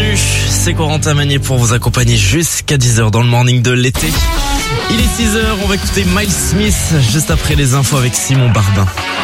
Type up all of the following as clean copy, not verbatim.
Bienvenue, c'est Corentin Magnier pour vous accompagner jusqu'à 10h dans le morning de l'été. Il est 6h, on va écouter Miles Smith juste après les infos avec Simon Barbin.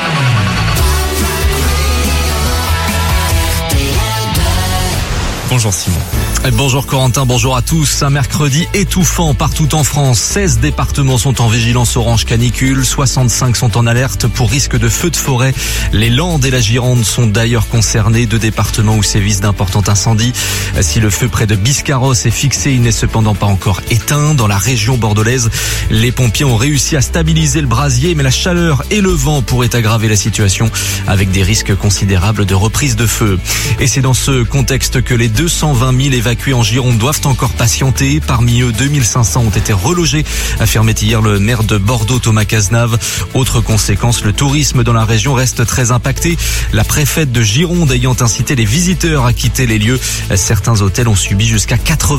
Bonjour Simon. Bonjour Corentin, bonjour à tous. Un mercredi étouffant partout en France. 16 départements sont en vigilance orange canicule, 65 sont en alerte pour risque de feux de forêt. Les Landes et la Gironde sont d'ailleurs concernés, 2 départements où sévissent d'importants incendies. Si le feu près de Biscarrosse est fixé, il n'est cependant pas encore éteint. Dans la région bordelaise, les pompiers ont réussi à stabiliser le brasier, mais la chaleur et le vent pourraient aggraver la situation avec des risques considérables de reprise de feu. Et c'est dans ce contexte que les 220 000 évacués en Gironde doivent encore patienter. Parmi eux, 2500 ont été relogés, affirmait hier le maire de Bordeaux, Thomas Cazenave. Autre conséquence, le tourisme dans la région reste très impacté. La préfète de Gironde ayant incité les visiteurs à quitter les lieux, certains hôtels ont subi jusqu'à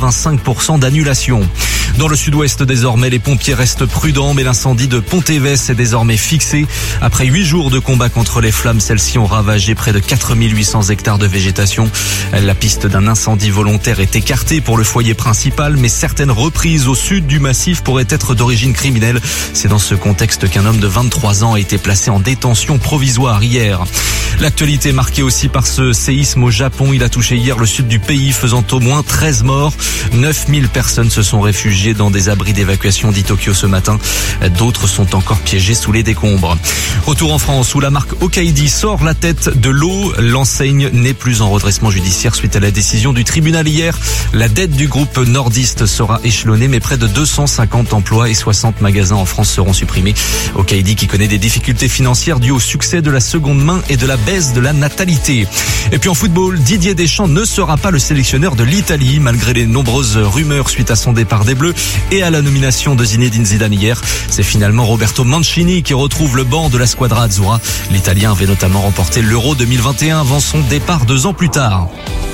85% d'annulation. Dans le sud-ouest désormais, les pompiers restent prudents, mais l'incendie de Pontévès est désormais fixé. Après 8 jours de combat contre les flammes, celles-ci ont ravagé près de 4800 hectares de végétation. La piste d'un incendie volontaire est écartée pour le foyer principal, mais certaines reprises au sud du massif pourraient être d'origine criminelle. C'est dans ce contexte qu'un homme de 23 ans a été placé en détention provisoire hier. L'actualité marquée aussi par ce séisme au Japon. Il a touché hier le sud du pays, faisant au moins 13 morts. 9000 personnes se sont réfugiées dans des abris d'évacuation, dit Tokyo ce matin. D'autres sont encore piégées sous les décombres. Retour en France où la marque Hokkaidi sort la tête de l'eau. L'enseigne n'est plus en redressement judiciaire suite à la décision du tribunal hier. La dette du groupe nordiste sera échelonnée, mais près de 250 emplois et 60 magasins en France seront supprimés. Hokkaidi qui connaît des difficultés financières dues au succès de la seconde main et de la baisse de la natalité. Et puis en football, Didier Deschamps ne sera pas le sélectionneur de l'Italie, malgré les nombreuses rumeurs suite à son départ des Bleus et à la nomination de Zinedine Zidane hier. C'est finalement Roberto Mancini qui retrouve le banc de la squadra azzurra. L'Italien avait notamment remporté l'Euro 2021 avant son départ 2 ans plus tard.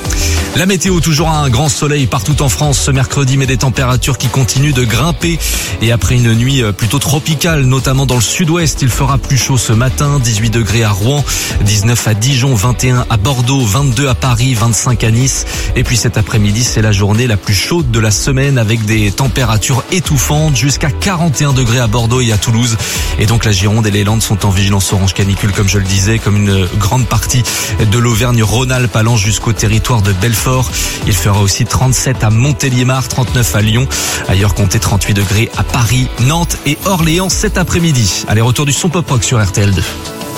La météo, toujours un grand soleil partout en France ce mercredi, mais des températures qui continuent de grimper. Et après une nuit plutôt tropicale, notamment dans le sud-ouest, il fera plus chaud ce matin. 18 degrés à Rouen, 19 à Dijon, 21 à Bordeaux, 22 à Paris, 25 à Nice. Et puis cet après-midi, c'est la journée la plus chaude de la semaine avec des températures étouffantes jusqu'à 41 degrés à Bordeaux et à Toulouse. Et donc la Gironde et les Landes sont en vigilance orange canicule, comme je le disais, comme une grande partie de l'Auvergne-Rhône-Alpes allant jusqu'au territoire de Belfort. Il fera aussi 37 à Montélimar, 39 à Lyon. Ailleurs, comptez 38 degrés à Paris, Nantes et Orléans cet après-midi. Allez, retour du son pop rock sur RTL2.